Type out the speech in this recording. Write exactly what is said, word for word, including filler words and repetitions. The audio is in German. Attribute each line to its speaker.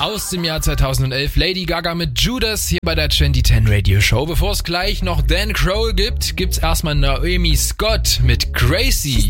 Speaker 1: Aus dem Jahr zweitausendelf Lady Gaga mit Judas hier bei der Twenty Ten Radio Show. Bevor es gleich noch Dan Crowell gibt, gibt's erstmal Naomi Scott mit Gracie.